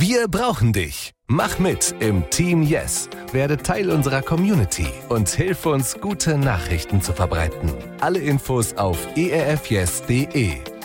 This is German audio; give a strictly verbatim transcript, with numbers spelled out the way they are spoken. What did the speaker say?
Wir brauchen dich. Mach mit im Team Yes. Werde Teil unserer Community und hilf uns, gute Nachrichten zu verbreiten. Alle Infos auf e r f yes punkt d e.